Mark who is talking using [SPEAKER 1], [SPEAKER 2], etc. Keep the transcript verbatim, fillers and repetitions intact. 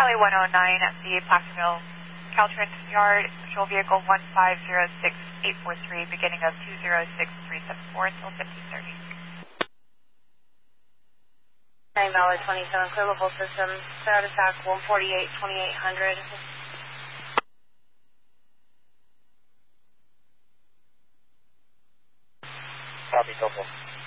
[SPEAKER 1] Valley one oh nine at the Placerville Caltrans Yard, patrol vehicle one five zero six eight four three, beginning of two zero six three seven four until fifteen thirty.
[SPEAKER 2] nine Valley twenty-seven, clearable system, start attack one forty-eight, twenty-eight hundred.
[SPEAKER 3] Copy, Topo.